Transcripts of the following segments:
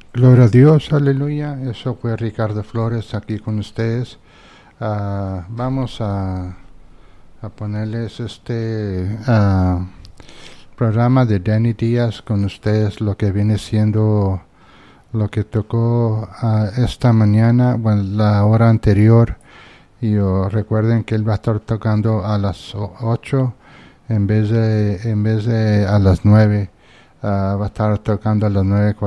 Gloria a Dios, aleluya. Eso fue Ricardo Flores aquí con ustedes. Vamos a ponerles este programa de Danny Díaz con ustedes, lo que viene siendo lo que tocó esta mañana, bueno, la hora anterior. Y recuerden que él va a estar tocando a las 8 en vez de a las 9. Va a estar tocando a las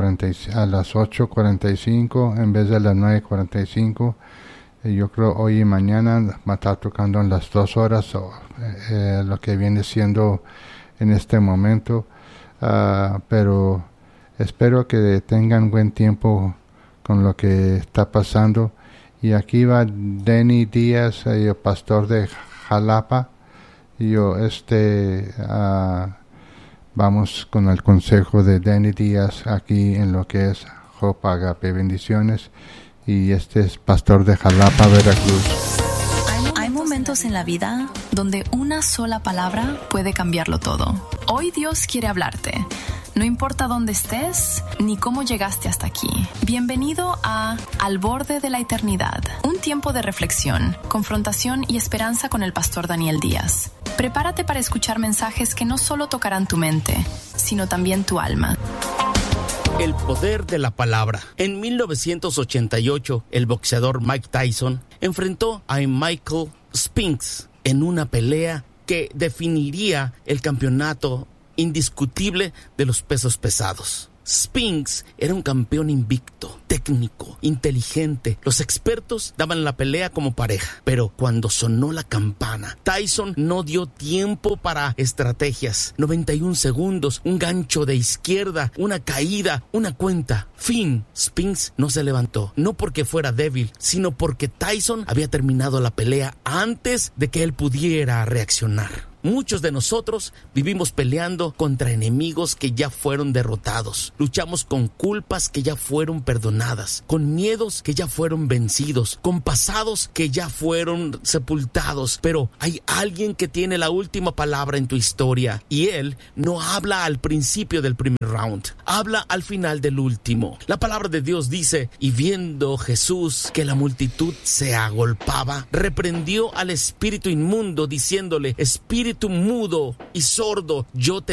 8:45 en vez de las 9:45. Yo creo hoy y mañana va a estar tocando en las 2 horas, lo que viene siendo en este momento. Pero espero que tengan buen tiempo con lo que está pasando. Y aquí va Danny Díaz, el pastor de Jalapa. Vamos con el consejo de Danny Díaz aquí en lo que es Hope Agape. Bendiciones. Y este es pastor de Jalapa, Veracruz. Hay momentos en la vida donde una sola palabra puede cambiarlo todo. Hoy Dios quiere hablarte. No importa dónde estés, ni cómo llegaste hasta aquí. Bienvenido a Al Borde de la Eternidad. Un tiempo de reflexión, confrontación y esperanza con el pastor Daniel Díaz. Prepárate para escuchar mensajes que no solo tocarán tu mente, sino también tu alma. El poder de la palabra. En 1988, el boxeador Mike Tyson enfrentó a Michael Spinks en una pelea que definiría el campeonato indiscutible de los pesos pesados. Spinks era un campeón invicto, técnico, inteligente. Los expertos daban la pelea como pareja, pero cuando sonó la campana, Tyson no dio tiempo para estrategias. 91 segundos, un gancho de izquierda, una caída, una cuenta. Fin. Spinks no se levantó, no porque fuera débil, sino porque Tyson había terminado la pelea antes de que él pudiera reaccionar. Muchos de nosotros vivimos peleando contra enemigos que ya fueron derrotados. Luchamos con culpas que ya fueron perdonadas, con miedos que ya fueron vencidos, con pasados que ya fueron sepultados. Pero hay alguien que tiene la última palabra en tu historia, y él no habla al principio del primer round, habla al final del último. La palabra de Dios dice: y viendo Jesús que la multitud se agolpaba, reprendió al espíritu inmundo, diciéndole: espíritu mudo y sordo, yo te